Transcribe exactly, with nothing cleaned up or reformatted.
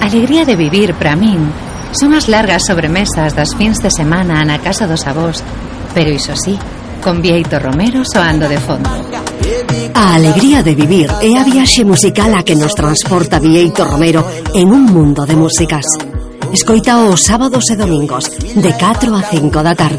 alegría de vivir para min son as largas sobremesas das fins de semana na casa dos avós, pero iso sí, con Bieito Romero soando de fondo. A alegría de vivir é a viaxe musical a que nos transporta Bieito Romero en un mundo de músicas. Escoita os sábados e domingos de catro a cinco da tarde.